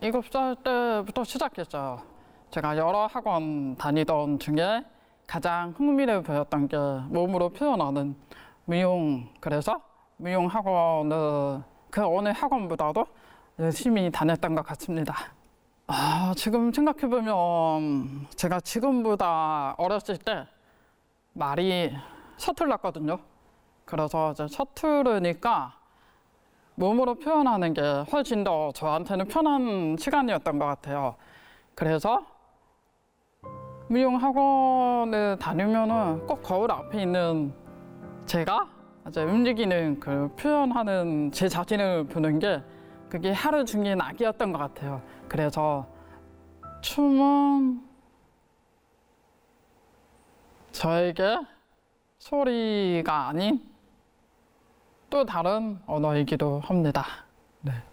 7살 때부터 시작했어요. 제가 여러 학원 다니던 중에 가장 흥미를 보였던 게 몸으로 표현하는 미용. 그래서 미용 학원을 그 어느 학원보다도 열심히 다녔던 것 같습니다. 지금 생각해보면 제가 지금보다 어렸을 때 말이 서툴렀거든요. 그래서 이제 서투르니까 몸으로 표현하는 게 훨씬 더 저한테는 편한 시간이었던 것 같아요. 그래서 미용 학원을 다니면은 꼭 거울 앞에 있는 제가 이제 움직이는 그 표현하는 제 자신을 보는 게 그게 하루 중에 낙이었던 것 같아요. 그래서 춤은 저에게 소리가 아닌 또 다른 언어이기도 합니다. 네.